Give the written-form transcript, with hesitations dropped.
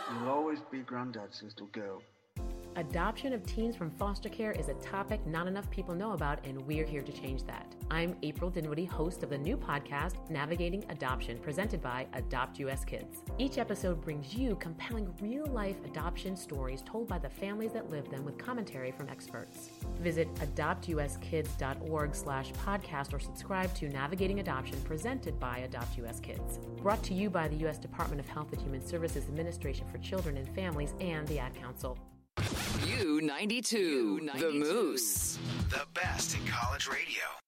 You'll always be Granddad's little girl. Adoption of teens from foster care is a topic not enough people know about, and we're here to change that. I'm April Dinwiddie, host of the new podcast, Navigating Adoption, presented by Adopt US Kids. Each episode brings you compelling real-life adoption stories told by the families that live them with commentary from experts. Visit adoptuskids.org/podcast or subscribe to Navigating Adoption, presented by Adopt US Kids. Brought to you by the U.S. Department of Health and Human Services Administration for Children and Families and the Ad Council. U92, the Moose. The best in college radio.